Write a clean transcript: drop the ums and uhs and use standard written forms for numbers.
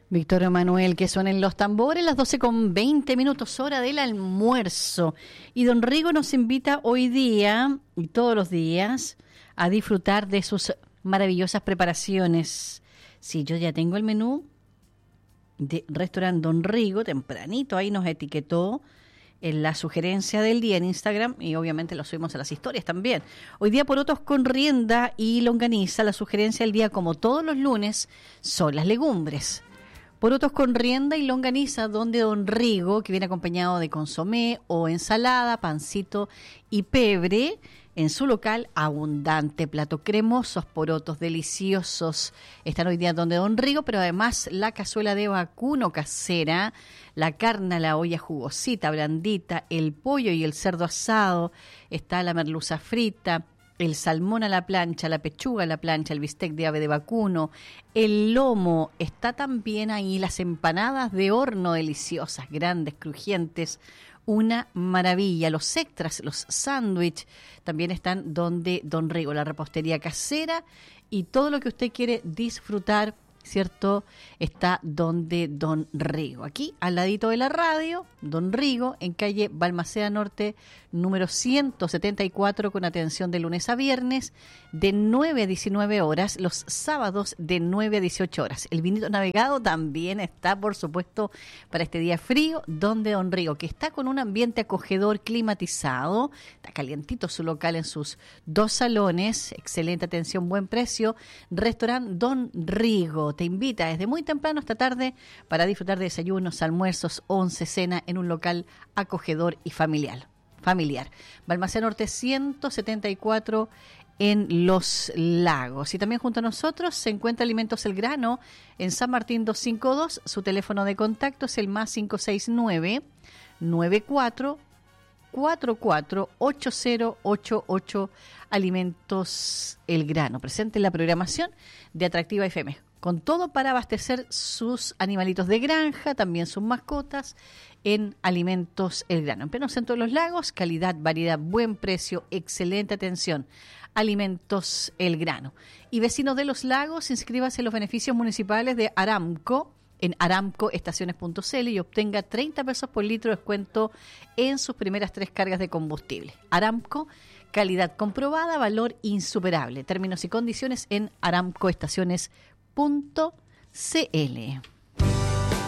Víctor Emanuel, que suenen los tambores, las 12:20, hora del almuerzo. Y don Rigo nos invita hoy día, y todos los días, a disfrutar de sus maravillosas preparaciones. Sí, yo ya tengo el menú de restaurante Don Rigo, tempranito, ahí nos etiquetó en la sugerencia del día en Instagram y obviamente lo subimos a las historias también. Hoy día porotos con rienda y longaniza, la sugerencia del día, como todos los lunes, son las legumbres. Porotos con rienda y longaniza, donde Don Rigo, que viene acompañado de consomé o ensalada, pancito y pebre, en su local, abundante plato, cremosos porotos deliciosos. Están hoy día donde Don Rigo, pero además la cazuela de vacuno casera, la carne a la olla jugosita, blandita, el pollo y el cerdo asado, está la merluza frita, el salmón a la plancha, la pechuga a la plancha, el bistec de ave de vacuno, el lomo, está también ahí las empanadas de horno deliciosas, grandes, crujientes, una maravilla. Los extras, los sándwiches, también están donde Don Rigo, la repostería casera y todo lo que usted quiere disfrutar, ¿cierto? Está donde Don Rigo. Aquí, al ladito de la radio, Don Rigo, en calle Balmaceda Norte, número 174, con atención de lunes a viernes, de 9 a 19 horas, los sábados de 9 a 18 horas. El vinito navegado también está, por supuesto, para este día frío, donde Don Rigo, que está con un ambiente acogedor, climatizado, está calientito su local en sus 2 salones, excelente atención, buen precio, restaurante Don Rigo. Te invita desde muy temprano hasta tarde para disfrutar de desayunos, almuerzos, once, cena en un local acogedor y familiar. Balmaceda Norte 174 en Los Lagos. Y también junto a nosotros se encuentra Alimentos El Grano en San Martín 252. Su teléfono de contacto es el más 569 94 44 8088. Alimentos El Grano, presente en la programación de Atractiva FM, con todo para abastecer sus animalitos de granja, también sus mascotas, en Alimentos El Grano. En pleno centro de Los Lagos, calidad, variedad, buen precio, excelente atención. Alimentos El Grano. Y vecinos de Los Lagos, inscríbase en los beneficios municipales de Aramco en aramcoestaciones.cl y obtenga 30 pesos por litro de descuento en sus primeras 3 cargas de combustible. Aramco, calidad comprobada, valor insuperable. Términos y condiciones en aramcoestaciones.cl.